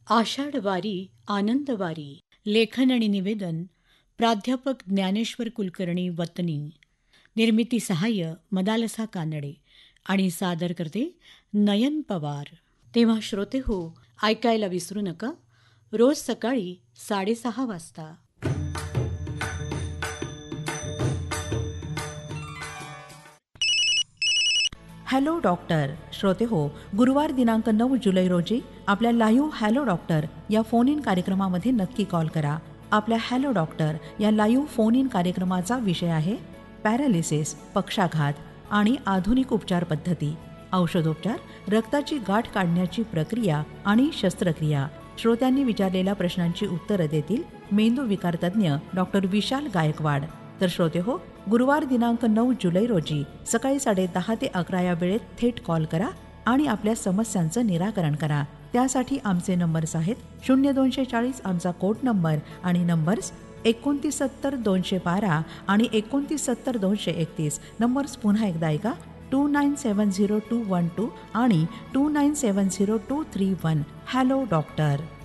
आषाढवारी आनंदवारी. लेखन आणि निवेदन प्राध्यापक ज्ञानेश्वर कुलकर्णी वतनी. निर्मिती सहाय्य मदालसा कानडे आणि सादर करते नयन पवार. तेव्हा श्रोते हो, ऐकायला विसरू नका रोज सकाळी 6:30 वाजता. Hello doctor. श्रोते हो, गुरुवार दिनांक 9 जुलै रोजी आपल्या लाईव्ह हॅलो डॉक्टर या फोन इन कार्यक्रमामध्ये नक्की कॉल करा. आपल्या हॅलो डॉक्टर या लाईव्ह फोन इन कार्यक्रमाचा विषय आहे पॅरालिसिस, पक्षाघात आणि आधुनिक उपचार पद्धती, औषधोपचार, रक्ताची गाठ काढण्याची प्रक्रिया आणि शस्त्रक्रिया. श्रोत्यांनी विचारलेल्या प्रश्नांची उत्तरं देतील मेंदू विकार तज्ज्ञ डॉक्टर विशाल गायकवाड. तर श्रोते हो, गुरुवार दिनांक 9 जुलै रोजी सकाळी 10:30 ते 11 या वेळेत थेट कॉल करा आणि आपल्या समस्यांचं निराकरण करा. त्यासाठी आमचे नंबर्स आहेत 0240 आमचा कोड नंबर आणि नंबर्स 2970-212 आणि 2970-231. नंबर्स पुन्हा एकदा ऐका 2970-212 आणि 2970-231. Hello doctor.